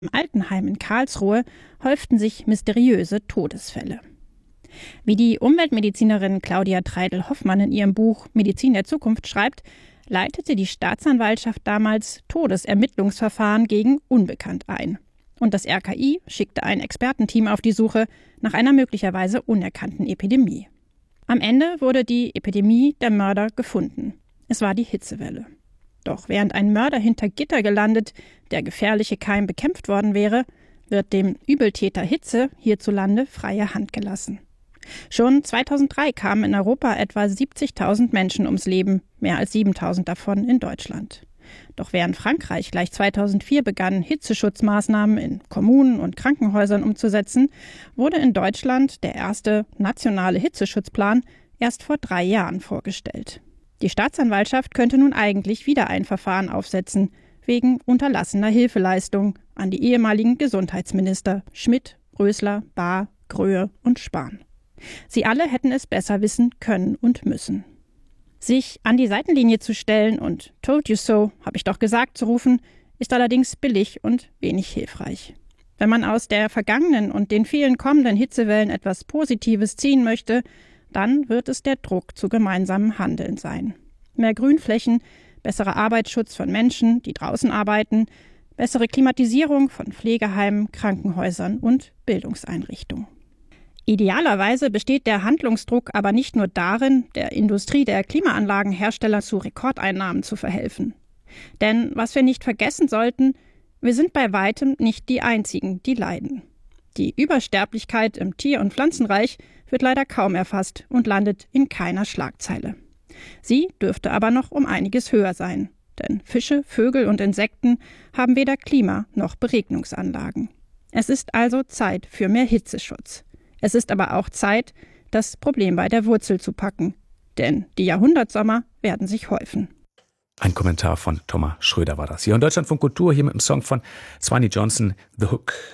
Im Altenheim in Karlsruhe häuften sich mysteriöse Todesfälle. Wie die Umweltmedizinerin Claudia Treidel-Hoffmann in ihrem Buch Medizin der Zukunft schreibt, leitete die Staatsanwaltschaft damals Todesermittlungsverfahren gegen Unbekannt ein. Und das RKI schickte ein Expertenteam auf die Suche nach einer möglicherweise unerkannten Epidemie. Am Ende wurde die Epidemie der Mörder gefunden. Es war die Hitzewelle. Doch während ein Mörder hinter Gitter gelandet, der gefährliche Keim bekämpft worden wäre, wird dem Übeltäter Hitze hierzulande freie Hand gelassen. Schon 2003 kamen in Europa etwa 70.000 Menschen ums Leben, mehr als 7.000 davon in Deutschland. Doch während Frankreich gleich 2004 begann, Hitzeschutzmaßnahmen in Kommunen und Krankenhäusern umzusetzen, wurde in Deutschland der erste nationale Hitzeschutzplan erst vor 3 Jahren vorgestellt. Die Staatsanwaltschaft könnte nun eigentlich wieder ein Verfahren aufsetzen, wegen unterlassener Hilfeleistung an die ehemaligen Gesundheitsminister Schmidt, Rösler, Bahr, Gröhe und Spahn. Sie alle hätten es besser wissen können und müssen. Sich an die Seitenlinie zu stellen und "Told you so, hab ich doch gesagt" zu rufen, ist allerdings billig und wenig hilfreich. Wenn man aus der vergangenen und den vielen kommenden Hitzewellen etwas Positives ziehen möchte, dann wird es der Druck zu gemeinsamem Handeln sein. Mehr Grünflächen, besserer Arbeitsschutz von Menschen, die draußen arbeiten, bessere Klimatisierung von Pflegeheimen, Krankenhäusern und Bildungseinrichtungen. Idealerweise besteht der Handlungsdruck aber nicht nur darin, der Industrie der Klimaanlagenhersteller zu Rekordeinnahmen zu verhelfen. Denn was wir nicht vergessen sollten, wir sind bei weitem nicht die Einzigen, die leiden. Die Übersterblichkeit im Tier- und Pflanzenreich wird leider kaum erfasst und landet in keiner Schlagzeile. Sie dürfte aber noch um einiges höher sein, denn Fische, Vögel und Insekten haben weder Klima noch Beregnungsanlagen. Es ist also Zeit für mehr Hitzeschutz. Es ist aber auch Zeit, das Problem bei der Wurzel zu packen, denn die Jahrhundertsommer werden sich häufen. Ein Kommentar von Thomas Schröder war das. Hier in Deutschlandfunk Kultur, hier mit dem Song von Swanee Johnson, The Hook.